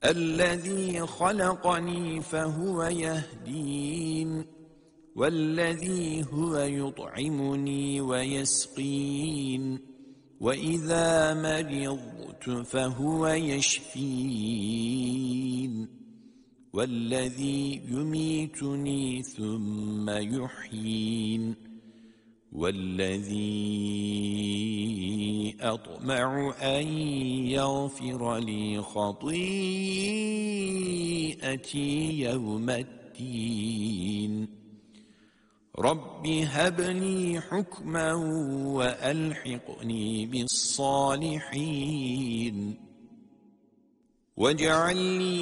الذي خلقني فهو يهدين والذي هو يطعمني ويسقين وإذا مرضت فهو يشفين والذي يميتني ثم يحيين والذي أطمع أن يغفر لي خطيئتي يوم الدين رب هب لي حكما وألحقني بالصالحين واجعل لي